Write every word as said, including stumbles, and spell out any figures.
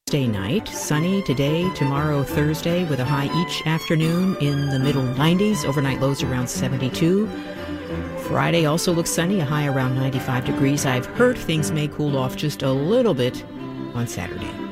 Wednesday night, sunny today, tomorrow, Thursday, with a high each afternoon in the middle nineties. Overnight lows around seventy-two. Friday also looks sunny, a high around ninety-five degrees. I've heard things may cool off just a little bit on Saturday.